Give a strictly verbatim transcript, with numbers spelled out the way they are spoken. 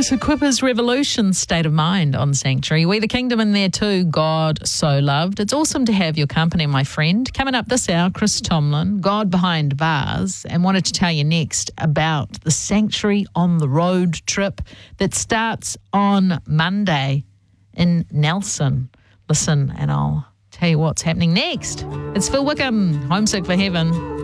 So Quippers Revolution, State of Mind on Sanctuary. We the Kingdom in there too, God so loved. It's awesome to have your company, my friend. Coming up this hour, Chris Tomlin, God Behind Bars, and wanted to tell you next about the Sanctuary on the Road trip that starts on Monday in Nelson. Listen, and I'll tell you what's happening next. It's Phil Wickham, Homesick for Heaven.